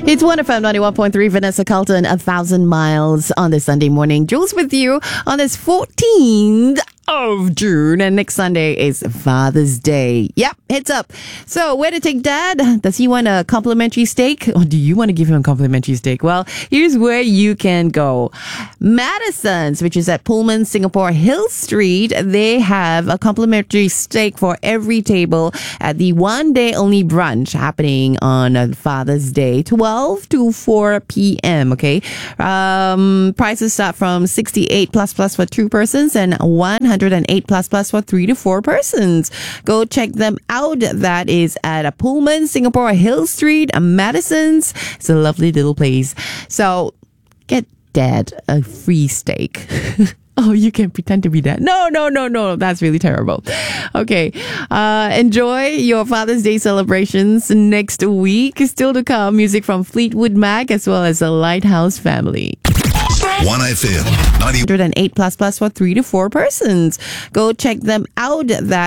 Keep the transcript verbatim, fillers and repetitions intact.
It's one F M ninety-one point three, Vanessa Carlton, A Thousand Miles on this Sunday morning. Jules with you on this fourteenth of June, and next Sunday is Father's Day. Yep, heads up. So, where to take Dad? Does he want a complimentary steak? Or do you want to give him a complimentary steak? Well, here's where you can go. Madison's, which is at Pullman, Singapore, Hill Street. They have a complimentary steak for every table at the one-day-only brunch happening on Father's Day, twelve to four p.m., okay? Um, prices start from sixty-eight plus plus for two persons and one hundred eight plus plus for three to four persons. Go check them out. That is at a Pullman, Singapore, Hill Street, Madison's. It's a lovely little place. So get Dad a free steak. Oh, you can pretend to be Dad. No, no, no, no. That's really terrible. Okay. Uh, enjoy your Father's Day celebrations next week. Still to come, music from Fleetwood Mac as well as the Lighthouse Family. one F M ninety one hundred eight plus plus for three to four persons. Go check them out. That